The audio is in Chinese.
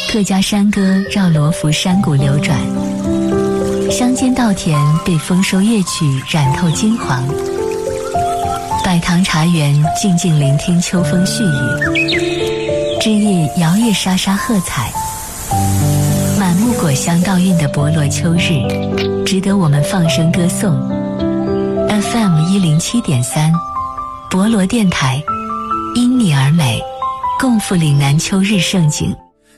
客家山歌绕罗浮山谷流转，乡间稻田被丰收乐曲染透金黄。百塘茶园静静聆听秋风絮语，枝叶摇曳沙沙喝彩。满目果香倒韵的博罗秋日，值得我们放声歌颂。FM107.3，博罗电台，因你而美，共赴岭南秋日盛景。